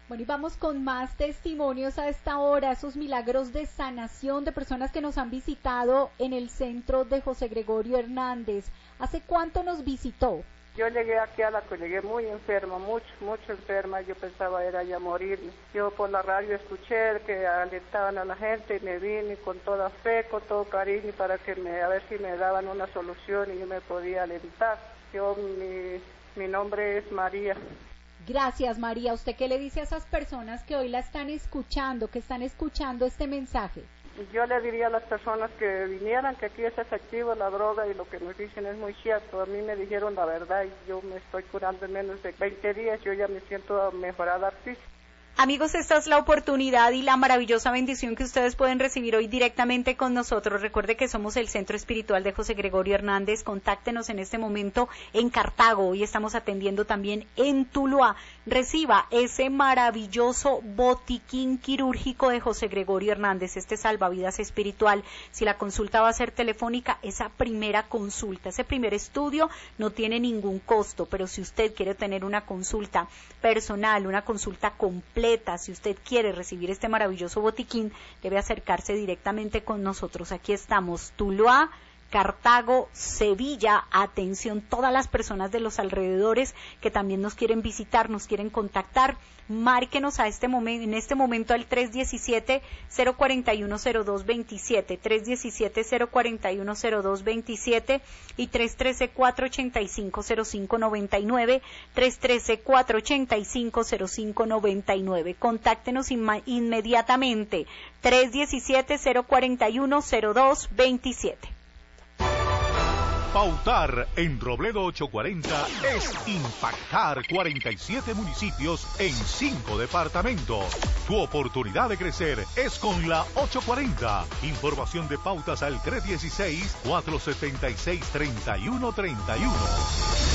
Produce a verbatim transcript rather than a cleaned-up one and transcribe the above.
Bueno, y vamos con más testimonios a esta hora, esos milagros de sanación de personas que nos han visitado en el centro de José Gregorio Hernández. ¿Hace cuánto nos visitó? Yo llegué aquí a la que llegué muy enferma, mucho, mucho enferma, yo pensaba era ya morirme. Yo por la radio escuché que alentaban a la gente y me vine con toda fe, con todo cariño para que me, a ver si me daban una solución y yo me podía alentar. Yo, mi, mi nombre es María. Gracias, María. ¿Usted qué le dice a esas personas que hoy la están escuchando, que están escuchando este mensaje? Yo le diría a las personas que vinieran que aquí es efectivo la droga y lo que nos dicen es muy cierto. A mí me dijeron la verdad y yo me estoy curando en menos de veinte días. Yo ya me siento mejorada física. Amigos, esta es la oportunidad y la maravillosa bendición que ustedes pueden recibir hoy directamente con nosotros. Recuerde que somos el Centro Espiritual de José Gregorio Hernández. Contáctenos en este momento en Cartago. Hoy estamos atendiendo también en Tuluá. Reciba ese maravilloso botiquín quirúrgico de José Gregorio Hernández, este salvavidas espiritual. Si la consulta va a ser telefónica, esa primera consulta, ese primer estudio no tiene ningún costo, pero si usted quiere tener una consulta personal, una consulta completa, si usted quiere recibir este maravilloso botiquín, debe acercarse directamente con nosotros. Aquí estamos, Tuluá, Cartago, Sevilla. Atención, todas las personas de los alrededores que también nos quieren visitar, nos quieren contactar, márquenos a este momento, en este momento al tres diecisiete, cero cuarenta y uno, cero dos veintisiete, tres diecisiete, cero cuarenta y uno, cero dos veintisiete y tres trece, cuatro ochenta y cinco, cero cinco noventa y nueve, tres trece, cuatro ochenta y cinco, cero cinco noventa y nueve. Contáctenos inma- inmediatamente, tres diecisiete, cero cuarenta y uno, cero dos veintisiete. Pautar en Robledo ochocientos cuarenta es impactar cuarenta y siete municipios en cinco departamentos. Tu oportunidad de crecer es con la ochocientos cuarenta. Información de pautas al tres dieciséis, cuatro setenta y seis, treinta y uno treinta y uno.